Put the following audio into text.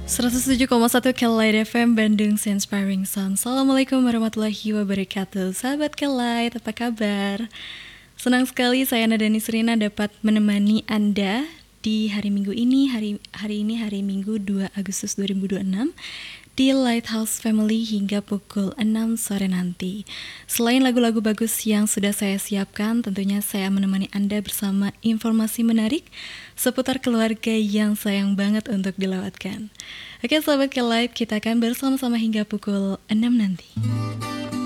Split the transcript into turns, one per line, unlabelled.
107,1 Kelight FM Bandung Inspiring Sound. Assalamualaikum warahmatullahi wabarakatuh. Sahabat Kelight, apa kabar? Senang sekali saya Nada Nisrina dapat menemani Anda di hari Minggu ini. Hari Minggu 2 Agustus 2026 di Lighthouse Family hingga pukul 6 sore nanti. Selain lagu-lagu bagus yang sudah saya siapkan, tentunya saya menemani Anda bersama informasi menarik seputar keluarga yang sayang banget untuk dilewatkan. Oke sahabat Kelight, kita akan bersama-sama hingga pukul 6 nanti.